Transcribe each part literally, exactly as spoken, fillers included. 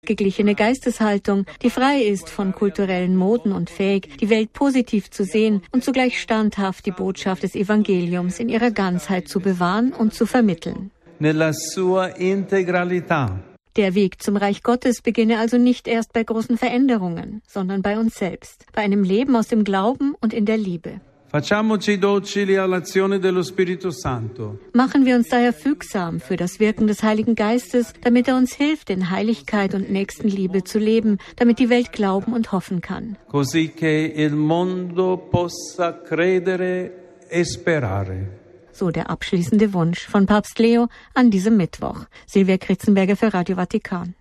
Geglichene Geisteshaltung, die frei ist von kulturellen Moden und fähig, die Welt positiv zu sehen und zugleich standhaft die Botschaft des Evangeliums in ihrer Ganzheit zu bewahren und zu vermitteln. Nella sua integralità. Der Weg zum Reich Gottes beginne also nicht erst bei großen Veränderungen, sondern bei uns selbst, bei einem Leben aus dem Glauben und in der Liebe. Facciamoci docili all'azione dello Spirito Santo. Machen wir uns daher fügsam für das Wirken des Heiligen Geistes, damit er uns hilft, in Heiligkeit und Nächstenliebe zu leben, damit die Welt glauben und hoffen kann. Così che il mondo possa credere e sperare. So der abschließende Wunsch von Papst Leo an diesem Mittwoch. Silvia Kritzenberger für Radio Vatikan.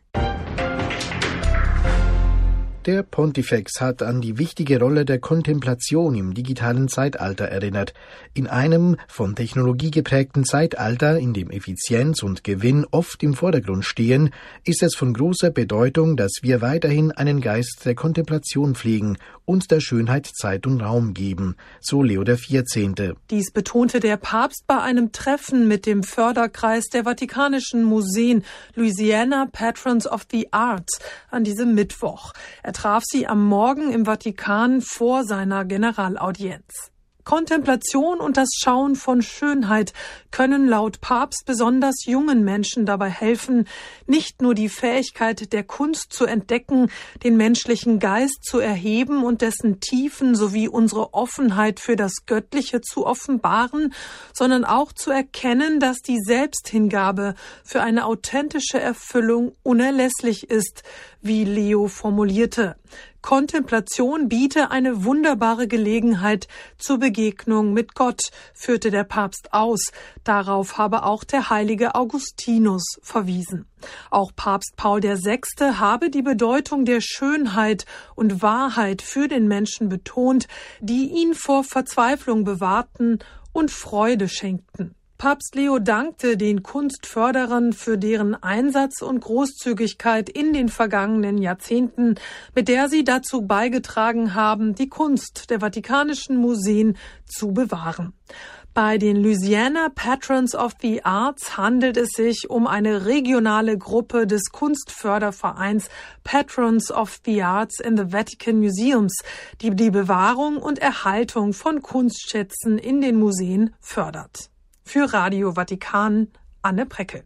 Der Pontifex hat an die wichtige Rolle der Kontemplation im digitalen Zeitalter erinnert. In einem von Technologie geprägten Zeitalter, in dem Effizienz und Gewinn oft im Vordergrund stehen, ist es von großer Bedeutung, dass wir weiterhin einen Geist der Kontemplation pflegen und der Schönheit Zeit und Raum geben, so Leo der Vierzehnte. Dies betonte der Papst bei einem Treffen mit dem Förderkreis der Vatikanischen Museen Louisiana Patrons of the Arts an diesem Mittwoch. Er traf sie am Morgen im Vatikan vor seiner Generalaudienz. Kontemplation und das Schauen von Schönheit können laut Papst besonders jungen Menschen dabei helfen, nicht nur die Fähigkeit der Kunst zu entdecken, den menschlichen Geist zu erheben und dessen Tiefen sowie unsere Offenheit für das Göttliche zu offenbaren, sondern auch zu erkennen, dass die Selbsthingabe für eine authentische Erfüllung unerlässlich ist, wie Leo formulierte. Kontemplation biete eine wunderbare Gelegenheit zur Begegnung mit Gott, führte der Papst aus. Darauf habe auch der heilige Augustinus verwiesen. Auch Papst Paul der Sechste habe die Bedeutung der Schönheit und Wahrheit für den Menschen betont, die ihn vor Verzweiflung bewahrten und Freude schenkten. Papst Leo dankte den Kunstförderern für deren Einsatz und Großzügigkeit in den vergangenen Jahrzehnten, mit der sie dazu beigetragen haben, die Kunst der Vatikanischen Museen zu bewahren. Bei den Louisiana Patrons of the Arts handelt es sich um eine regionale Gruppe des Kunstfördervereins Patrons of the Arts in the Vatican Museums, die die Bewahrung und Erhaltung von Kunstschätzen in den Museen fördert. Für Radio Vatikan, Anne Preckel.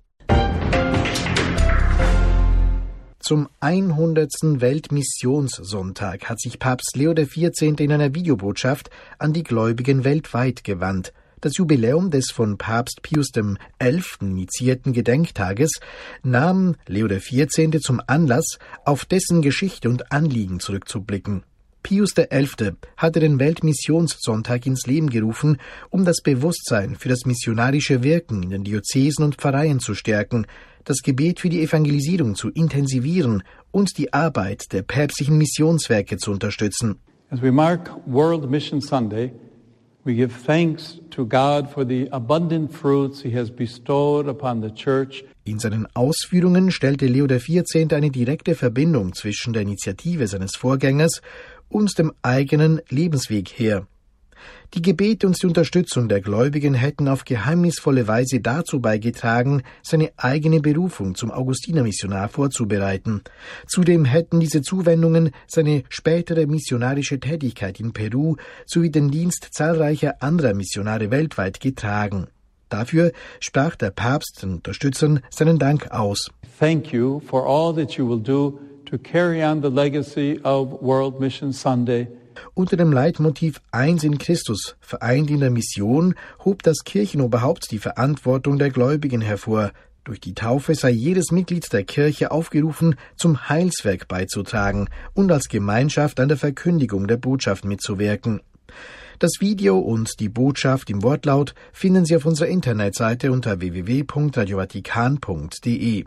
Zum hundertsten Weltmissionssonntag hat sich Papst Leo der Vierzehnte in einer Videobotschaft an die Gläubigen weltweit gewandt. Das Jubiläum des von Papst Pius der Elfte initiierten Gedenktages nahm Leo der Vierzehnte zum Anlass, auf dessen Geschichte und Anliegen zurückzublicken. Pius der Elfte hatte den Weltmissionssonntag ins Leben gerufen, um das Bewusstsein für das missionarische Wirken in den Diözesen und Pfarreien zu stärken, das Gebet für die Evangelisierung zu intensivieren und die Arbeit der päpstlichen Missionswerke zu unterstützen. As we mark World Mission Sunday, we give thanks to God for the abundant fruits he has bestowed upon the Church. In seinen Ausführungen stellte Leo der Vierzehnte eine direkte Verbindung zwischen der Initiative seines Vorgängers und dem eigenen Lebensweg her. Die Gebete und die Unterstützung der Gläubigen hätten auf geheimnisvolle Weise dazu beigetragen, seine eigene Berufung zum Augustinermissionar vorzubereiten. Zudem hätten diese Zuwendungen seine spätere missionarische Tätigkeit in Peru sowie den Dienst zahlreicher anderer Missionare weltweit getragen. Dafür sprach der Papst den Unterstützern seinen Dank aus. Thank you for all that you will do to carry on the legacy of World Mission Sunday. Unter dem Leitmotiv Eins in Christus, vereint in der Mission, hob das Kirchenoberhaupt die Verantwortung der Gläubigen hervor. Durch die Taufe sei jedes Mitglied der Kirche aufgerufen, zum Heilswerk beizutragen und als Gemeinschaft an der Verkündigung der Botschaft mitzuwirken. Das Video und die Botschaft im Wortlaut finden Sie auf unserer Internetseite unter w w w punkt radio vatikan punkt d e.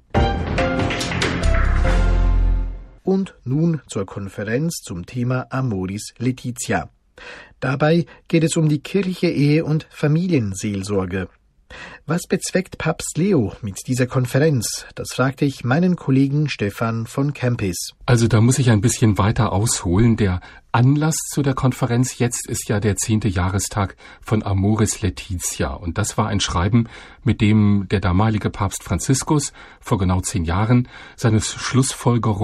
Und nun zur Konferenz zum Thema Amoris Laetitia. Dabei geht es um die kirchliche Ehe- und Familienseelsorge. Was bezweckt Papst Leo mit dieser Konferenz? Das fragte ich meinen Kollegen Stefan von Kempis. Also da muss ich ein bisschen weiter ausholen. Der Anlass zu der Konferenz jetzt ist ja der zehnte Jahrestag von Amoris Laetitia. Und das war ein Schreiben, mit dem der damalige Papst Franziskus vor genau zehn Jahren seine Schlussfolgerung